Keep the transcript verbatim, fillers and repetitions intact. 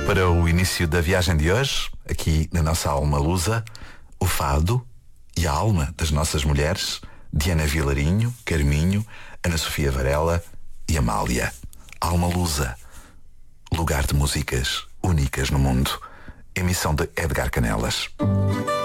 Para o início da viagem de hoje, aqui na nossa alma lusa, o fado e a alma das nossas mulheres, Diana Vilarinho, Carminho, Ana Sofia Varela e Amália. Alma lusa, lugar de músicas únicas no mundo. Emissão de Edgar Canelas.